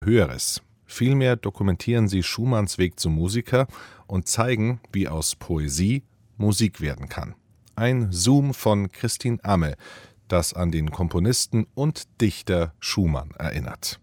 Höheres. Vielmehr dokumentieren sie Schumanns Weg zum Musiker und zeigen, wie aus Poesie Musik werden kann. Ein Zoom von Christine Amme, das an den Komponisten und Dichter Schumann erinnert.